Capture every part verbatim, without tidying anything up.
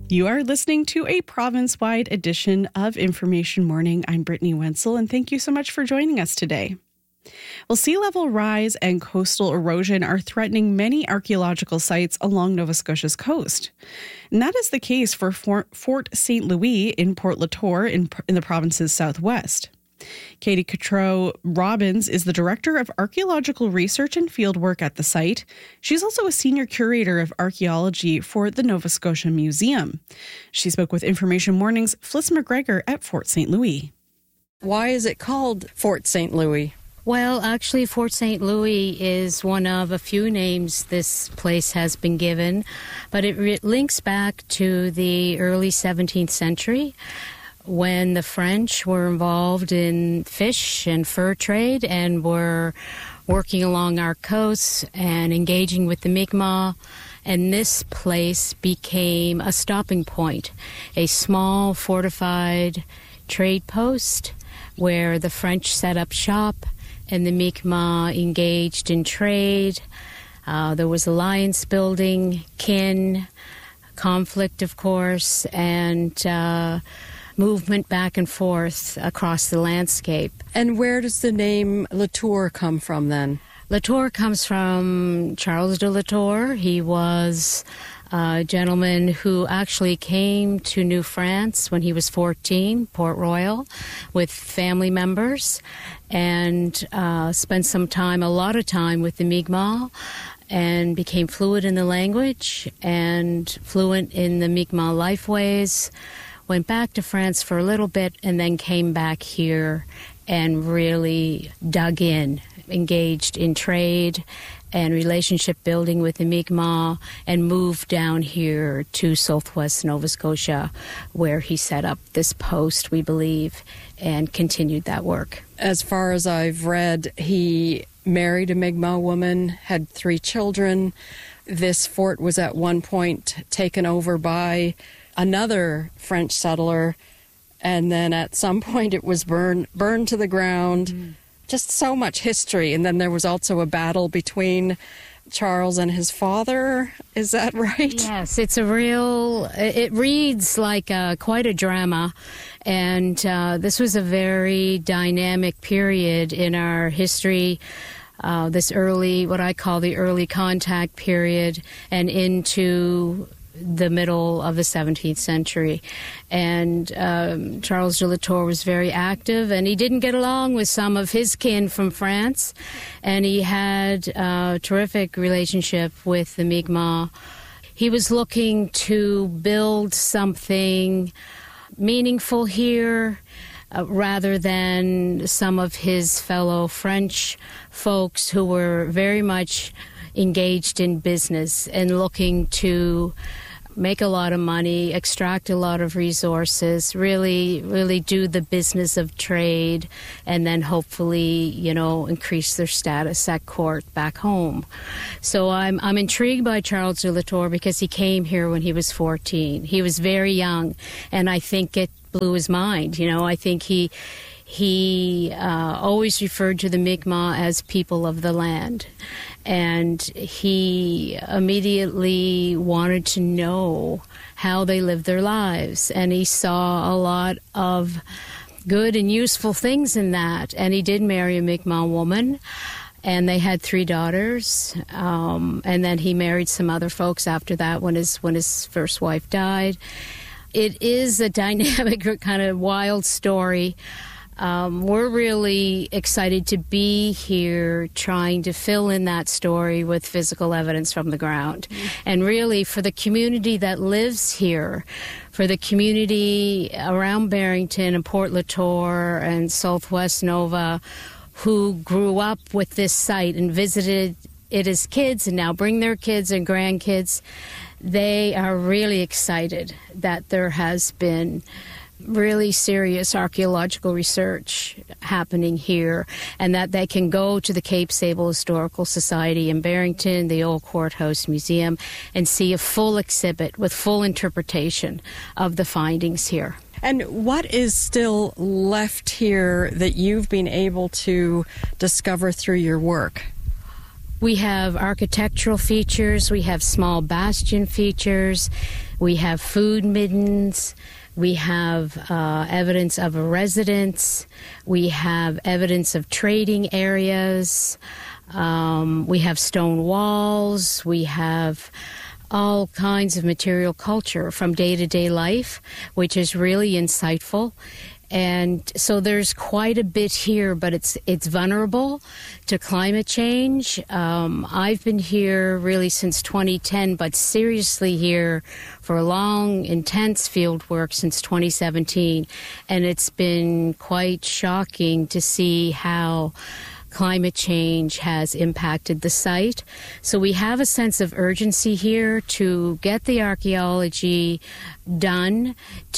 You are listening to a province-wide edition of Information Morning. I'm Brittany Wenzel, and thank you so much for joining us today. Well, sea level rise and coastal erosion are threatening many archaeological sites along Nova Scotia's coast. And that is the case for Fort Saint Louis in Port Latour in, in the province's southwest. Katie Cotreau Robbins is the Director of Archaeological Research and Fieldwork at the site. She's also a Senior Curator of Archaeology for the Nova Scotia Museum. She spoke with Information Morning's Fliss McGregor at Fort Saint Louis. Why is it called Fort Saint Louis? Well, actually, Fort Saint Louis is one of a few names this place has been given, but it re- links back to the early seventeenth century. When the French were involved in fish and fur trade and were working along our coasts and engaging with the Mi'kmaq, and this place became a stopping point, a small fortified trade post where the French set up shop and the Mi'kmaq engaged in trade. Uh, there was alliance building, kin, conflict, of course, and uh, movement back and forth across the landscape. And where does the name Latour come from then? Latour comes from Charles de Latour. He was a gentleman who actually came to New France when he was fourteen, Port Royal, with family members, and uh, spent some time, a lot of time with the Mi'kmaq, and became fluent in the language and fluent in the Mi'kmaq lifeways. Went back to France for a little bit and then came back here and really dug in, engaged in trade and relationship building with the Mi'kmaq, and moved down here to southwest Nova Scotia, where he set up this post, we believe, and continued that work. As far as I've read, he married a Mi'kmaq woman, had three children. This fort was at one point taken over by another French settler, and then at some point it was burned burned to the ground. Mm. Just so much history. And then there was also a battle between Charles and his father. Is that right? Yes, it's a real, it reads like a, quite a drama. And uh, this was a very dynamic period in our history. Uh, this early, what I call the early contact period, and into the middle of the seventeenth century. And um, Charles de Latour was very active, and he didn't get along with some of his kin from France, and he had a terrific relationship with the Mi'kmaq. He was looking to build something meaningful here, uh, rather than some of his fellow French folks who were very much engaged in business and looking to make a lot of money, extract a lot of resources, really, really do the business of trade, and then hopefully, you know, increase their status at court back home. So I'm I'm intrigued by Charles de Latour because he came here when he was fourteen. He was very young, and I think it blew his mind. You know, I think he he uh, always referred to the Mi'kmaq as people of the land. And he immediately wanted to know how they lived their lives. And he saw a lot of good and useful things in that. And he did marry a Mi'kmaq woman, and they had three daughters. Um, and then he married some other folks after that when his, when his first wife died. It is a dynamic, kind of wild story. Um, we're really excited to be here trying to fill in that story with physical evidence from the ground. Mm-hmm. And really, for the community that lives here, for the community around Barrington and Port Latour and Southwest Nova, who grew up with this site and visited it as kids and now bring their kids and grandkids, they are really excited that there has been really serious archaeological research happening here, and that they can go to the Cape Sable Historical Society in Barrington, the Old Courthouse Museum, and see a full exhibit with full interpretation of the findings here. And what is still left here that you've been able to discover through your work? We have architectural features, we have small bastion features, we have food middens, we have uh, evidence of a residence, we have evidence of trading areas, um, we have stone walls, we have all kinds of material culture from day-to-day life, which is really insightful. And so there's quite a bit here, but it's it's vulnerable to climate change. Um, I've been here really since twenty ten, but seriously here for a long, intense field work since twenty seventeen. And it's been quite shocking to see how climate change has impacted the site. So we have a sense of urgency here to get the archaeology done,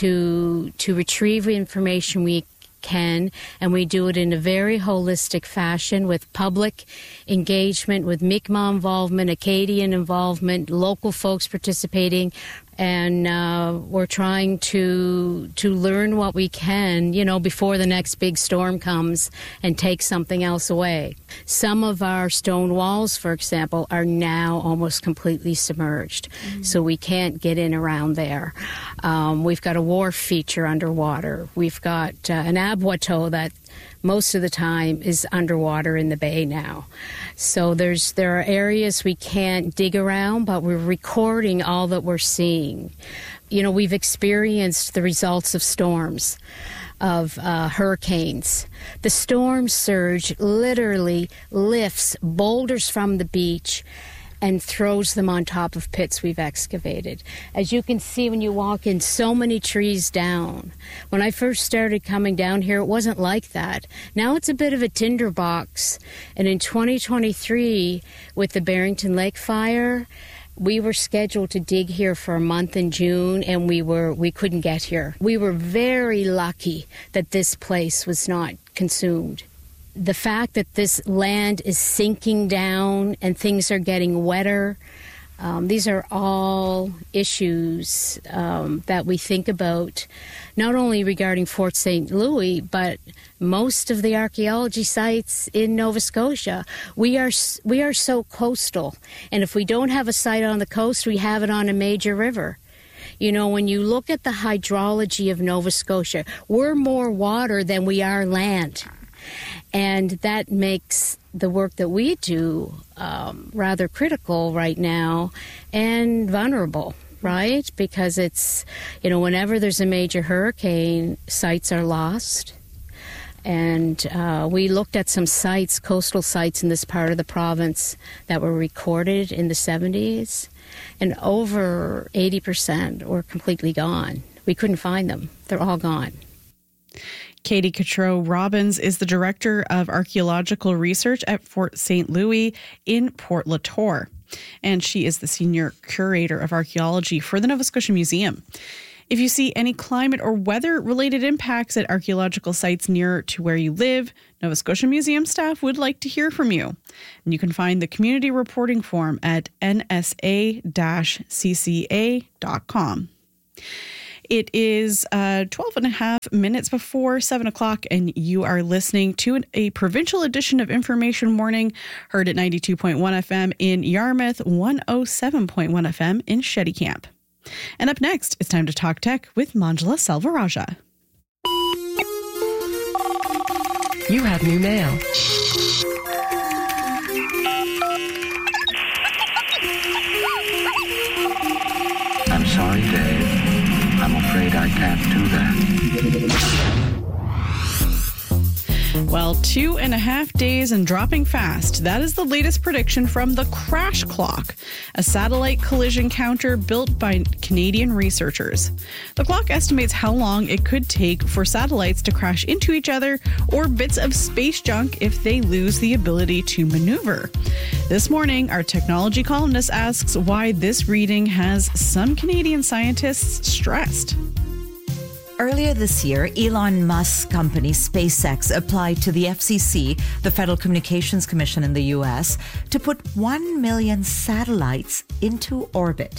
to to retrieve information we can, and we do it in a very holistic fashion with public engagement, with Mi'kmaq involvement, Acadian involvement, local folks participating, and uh, we're trying to to learn what we can, you know, before the next big storm comes and takes something else away. Some of our stone walls, for example, are now almost completely submerged, mm-hmm. so we can't get in around there. Um, we've got a wharf feature underwater. We've got uh, an abattoir that most of the time is underwater in the bay now. So there's there are areas we can't dig around, but we're recording all that we're seeing. You know, we've experienced the results of storms, of uh, hurricanes. The storm surge literally lifts boulders from the beach and throws them on top of pits we've excavated. As you can see when you walk in, so many trees down. When I first started coming down here, it wasn't like that. Now it's a bit of a tinderbox. And in twenty twenty-three, with the Barrington Lake fire, we were scheduled to dig here for a month in June, and we were we couldn't get here. We were very lucky that this place was not consumed. The fact that this land is sinking down and things are getting wetter, um, these are all issues um, that we think about, not only regarding Fort Saint Louis, but most of the archaeology sites in Nova Scotia. We are we are so coastal, and if we don't have a site on the coast, we have it on a major river. You know, when you look at the hydrology of Nova Scotia, we're more water than we are land. And that makes the work that we do um, rather critical right now and vulnerable, right? Because it's, you know, whenever there's a major hurricane, sites are lost. And uh, we looked at some sites, coastal sites in this part of the province that were recorded in the seventies, and over eighty percent were completely gone. We couldn't find them. They're all gone. Katie Cotreau Robbins is the Director of Archaeological Research at Fort Saint Louis in Port Latour, and she is the Senior Curator of Archaeology for the Nova Scotia Museum. If you see any climate or weather-related impacts at archaeological sites near to where you live, Nova Scotia Museum staff would like to hear from you. And you can find the community reporting form at n s a dash c c a dot com. It is uh, twelve and a half minutes before seven o'clock, and you are listening to an, a provincial edition of Information Morning, heard at ninety-two point one F M in Yarmouth, one oh seven point one F M in Shettycamp. And up next, it's time to talk tech with Manjula Selvarajah. You have new mail. I'm sorry, Dave. I'm afraid I can't do that. Well, two and a half days and dropping fast. That is the latest prediction from the Crash Clock, a satellite collision counter built by Canadian researchers. The clock estimates how long it could take for satellites to crash into each other or bits of space junk if they lose the ability to maneuver. This morning, our technology columnist asks why this reading has some Canadian scientists stressed. Earlier this year, Elon Musk's company SpaceX applied to the F C C, the Federal Communications Commission in the U S, to put one million satellites into orbit.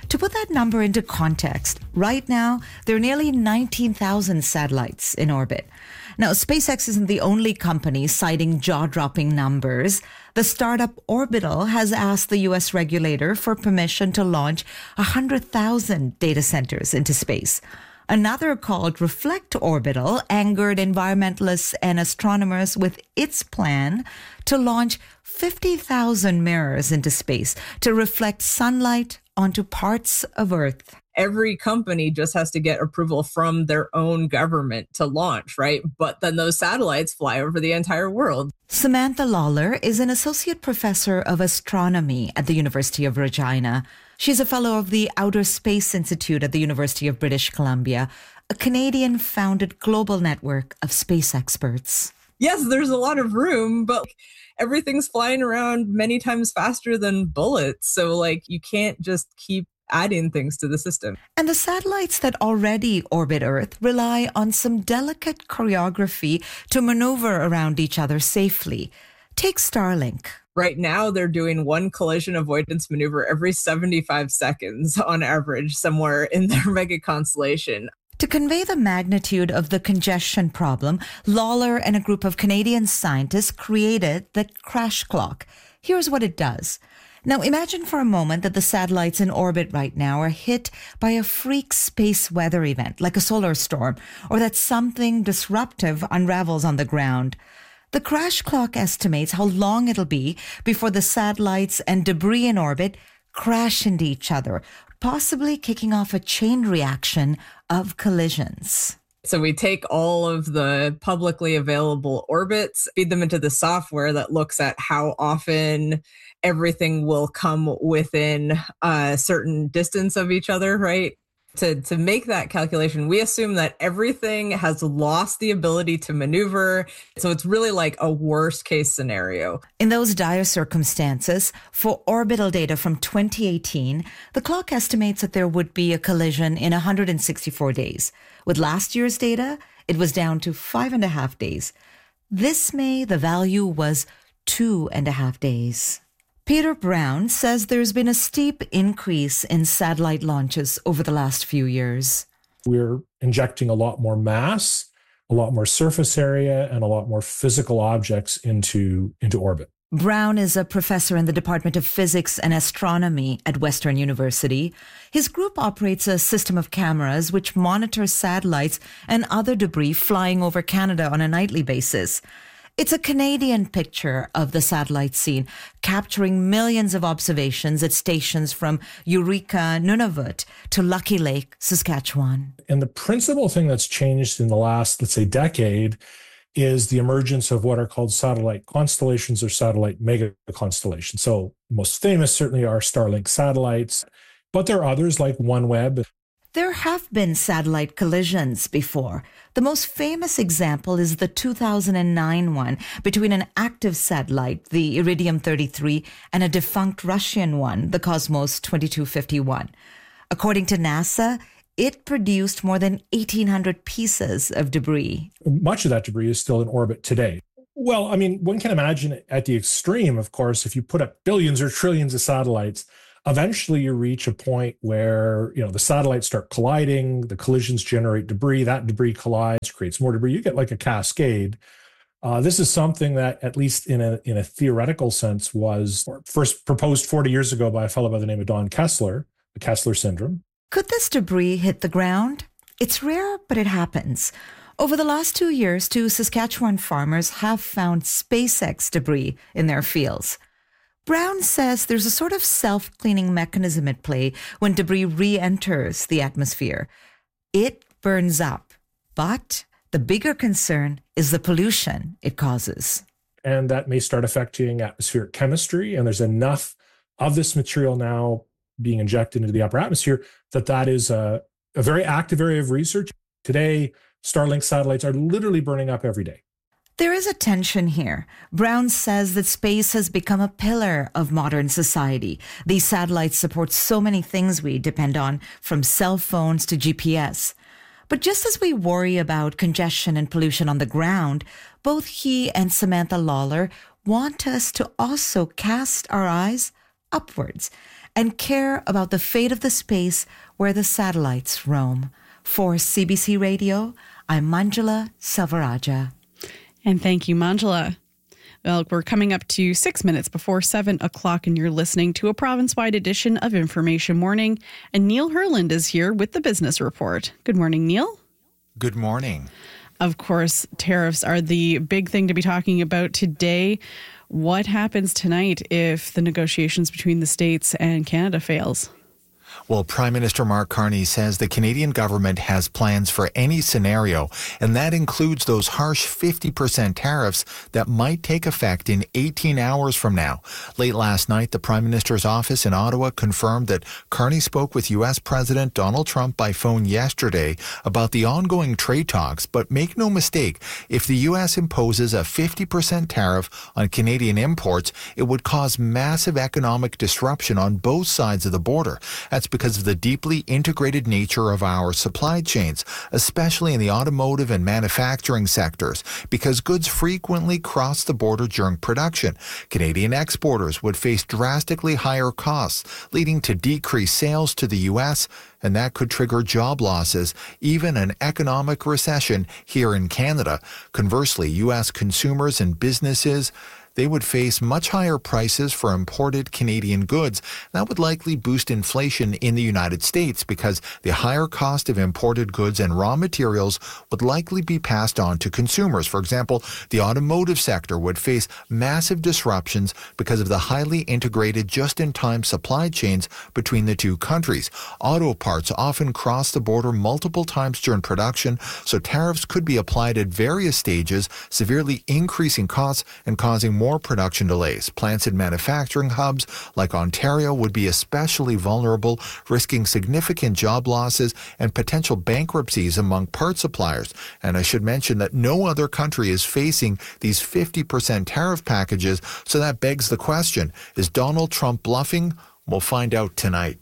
To put that number into context, right now, there are nearly nineteen thousand satellites in orbit. Now, SpaceX isn't the only company citing jaw-dropping numbers. The startup Orbital has asked the U S regulator for permission to launch one hundred thousand data centers into space. Another called Reflect Orbital angered environmentalists and astronomers with its plan to launch fifty thousand mirrors into space to reflect sunlight onto parts of Earth. Every company just has to get approval from their own government to launch, right? But then those satellites fly over the entire world. Samantha Lawler is an associate professor of astronomy at the University of Regina. She's a fellow of the Outer Space Institute at the University of British Columbia, a Canadian-founded global network of space experts. Yes, there's a lot of room, but everything's flying around many times faster than bullets. So, like, you can't just keep adding things to the system. And the satellites that already orbit Earth rely on some delicate choreography to maneuver around each other safely. Take Starlink. Right now, they're doing one collision avoidance maneuver every seventy-five seconds on average somewhere in their mega constellation. To convey the magnitude of the congestion problem, Lawler and a group of Canadian scientists created the Crash Clock. Here's what it does. Now, imagine for a moment that the satellites in orbit right now are hit by a freak space weather event, like a solar storm, or that something disruptive unravels on the ground. The Crash Clock estimates how long it'll be before the satellites and debris in orbit crash into each other, possibly kicking off a chain reaction of collisions. So we take all of the publicly available orbits, feed them into the software that looks at how often everything will come within a certain distance of each other, right? To, to make that calculation, we assume that everything has lost the ability to maneuver. So it's really like a worst case scenario. In those dire circumstances, for orbital data from twenty eighteen, the clock estimates that there would be a collision in one hundred sixty-four days. With last year's data, it was down to five and a half days. This May, the value was two and a half days. Peter Brown says there's been a steep increase in satellite launches over the last few years. We're injecting a lot more mass, a lot more surface area, and a lot more physical objects into, into orbit. Brown is a professor in the Department of Physics and Astronomy at Western University. His group operates a system of cameras which monitors satellites and other debris flying over Canada on a nightly basis. It's a Canadian picture of the satellite scene, capturing millions of observations at stations from Eureka, Nunavut to Lucky Lake, Saskatchewan. And the principal thing that's changed in the last, let's say, decade is the emergence of what are called satellite constellations or satellite mega constellations. So most famous certainly are Starlink satellites, but there are others like OneWeb. There have been satellite collisions before. The most famous example is the two thousand nine one between an active satellite, the Iridium thirty-three, and a defunct Russian one, the Cosmos twenty-two fifty-one. According to NASA, it produced more than eighteen hundred pieces of debris. Much of that debris is still in orbit today. Well, I mean, one can imagine at the extreme, of course, if you put up billions or trillions of satellites, eventually you reach a point where, you know, the satellites start colliding, the collisions generate debris, that debris collides, creates more debris. You get like a cascade. Uh, this is something that, at least in a in a theoretical sense, was first proposed forty years ago by a fellow by the name of Don Kessler, the Kessler syndrome. Could this debris hit the ground? It's rare, but it happens. Over the last two years, two Saskatchewan farmers have found SpaceX debris in their fields. Brown says there's a sort of self-cleaning mechanism at play when debris re-enters the atmosphere. It burns up, but the bigger concern is the pollution it causes. And that may start affecting atmospheric chemistry, and there's enough of this material now being injected into the upper atmosphere that that is a, a very active area of research. Today, Starlink satellites are literally burning up every day. There is a tension here. Brown says that space has become a pillar of modern society. These satellites support so many things we depend on, from cell phones to G P S. But just as we worry about congestion and pollution on the ground, both he and Samantha Lawler want us to also cast our eyes upwards and care about the fate of the space where the satellites roam. For C B C Radio, I'm Manjula Selvarajah. And thank you, Manjula. Well, we're coming up to six minutes before seven o'clock, and you're listening to a province-wide edition of Information Morning. And Neil Herland is here with the Business Report. Good morning, Neil. Good morning. Of course, tariffs are the big thing to be talking about today. What happens tonight if the negotiations between the States and Canada fails? Well, Prime Minister Mark Carney says the Canadian government has plans for any scenario, and that includes those harsh fifty percent tariffs that might take effect in eighteen hours from now. Late last night, the Prime Minister's office in Ottawa confirmed that Carney spoke with U S President Donald Trump by phone yesterday about the ongoing trade talks, but make no mistake, if the U S imposes a fifty percent tariff on Canadian imports, it would cause massive economic disruption on both sides of the border. That's because of the deeply integrated nature of our supply chains, especially in the automotive and manufacturing sectors, because goods frequently cross the border during production. Canadian exporters would face drastically higher costs, leading to decreased sales to the U S, and that could trigger job losses, even an economic recession here in Canada. Conversely, U S consumers and businesses, they would face much higher prices for imported Canadian goods. That would likely boost inflation in the United States because the higher cost of imported goods and raw materials would likely be passed on to consumers. For example, the automotive sector would face massive disruptions because of the highly integrated just-in-time supply chains between the two countries. Auto parts often cross the border multiple times during production, so tariffs could be applied at various stages, severely increasing costs and causing more production delays. Plants in manufacturing hubs like Ontario would be especially vulnerable, risking significant job losses and potential bankruptcies among part suppliers. And I should mention that no other country is facing these fifty percent tariff packages, so that begs the question, is Donald Trump bluffing? We'll find out tonight.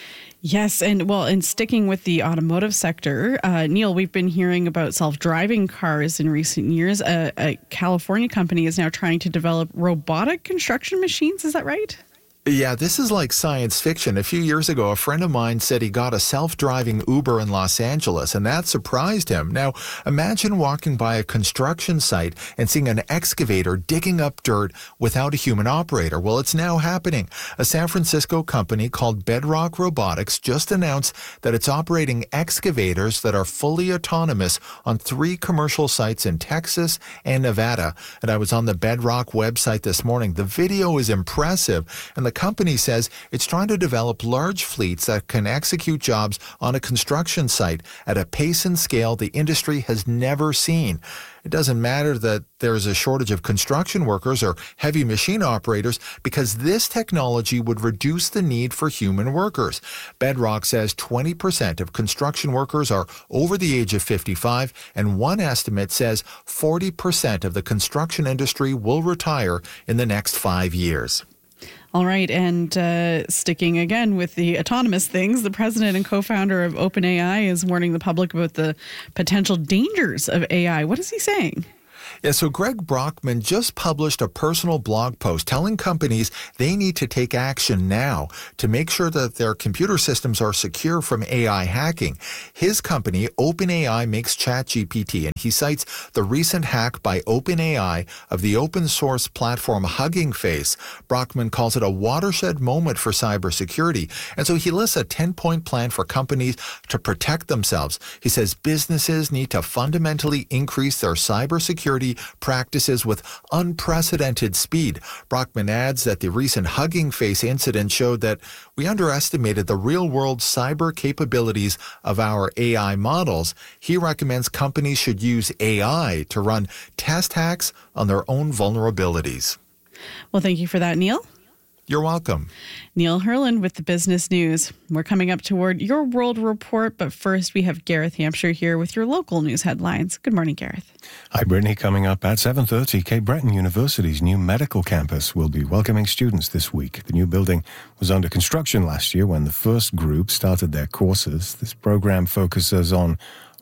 Yes, and well, and sticking with the automotive sector, uh, Neil, we've been hearing about self-driving cars in recent years. A, a California company is now trying to develop robotic construction machines. Is that right? Yeah, this is like science fiction. A few years ago, a friend of mine said he got a self-driving Uber in Los Angeles, and that surprised him. Now, imagine walking by a construction site and seeing an excavator digging up dirt without a human operator. Well, it's now happening. A San Francisco company called Bedrock Robotics just announced that it's operating excavators that are fully autonomous on three commercial sites in Texas and Nevada. And I was on the Bedrock website this morning. The video is impressive, and the company says it's trying to develop large fleets that can execute jobs on a construction site at a pace and scale the industry has never seen. It doesn't matter that there's a shortage of construction workers or heavy machine operators because this technology would reduce the need for human workers. Bedrock says twenty percent of construction workers are over the age of fifty-five, and one estimate says forty percent of the construction industry will retire in the next five years. All right, and uh, sticking again with the autonomous things, the president and co-founder of OpenAI is warning the public about the potential dangers of A I. What is he saying? Yeah, so Greg Brockman just published a personal blog post telling companies they need to take action now to make sure that their computer systems are secure from A I hacking. His company, OpenAI, makes ChatGPT, and he cites the recent hack by OpenAI of the open source platform Hugging Face. Brockman calls it a watershed moment for cybersecurity, and so he lists a ten-point plan for companies to protect themselves. He says businesses need to fundamentally increase their cybersecurity practices with unprecedented speed. Brockman adds that the recent Hugging Face incident showed that we underestimated the real-world cyber capabilities of our A I models. He recommends companies should use A I to run test hacks on their own vulnerabilities. Well, thank you for that, Neil. You're welcome. Neil Herland with the Business News. We're coming up toward your World Report, but first we have Gareth Hampshire here with your local news headlines. Good morning, Gareth. Hi, Brittany. Coming up at seven thirty, Cape Breton University's new medical campus will be welcoming students this week. The new building was under construction last year when the first group started their courses. This program focuses on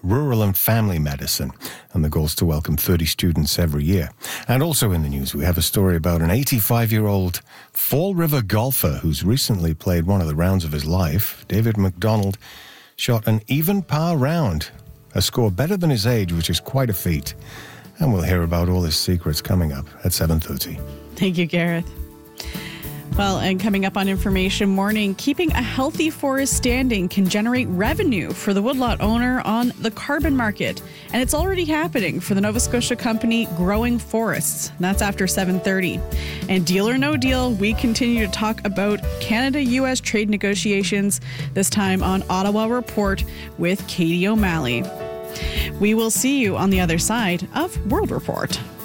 rural and family medicine. And the goal is to welcome thirty students every year. And also in the news, we have a story about an eighty-five-year-old Fall River golfer who's recently played one of the rounds of his life. David McDonald shot an even par round, a score better than his age, which is quite a feat. And we'll hear about all his secrets coming up at seven thirty. Thank you, Gareth. Well, and coming up on Information Morning, keeping a healthy forest standing can generate revenue for the woodlot owner on the carbon market. And it's already happening for the Nova Scotia company Growing Forests. That's after seven thirty. And Deal or No Deal, we continue to talk about Canada-U S trade negotiations, this time on Ottawa Report with Katie O'Malley. We will see you on the other side of World Report.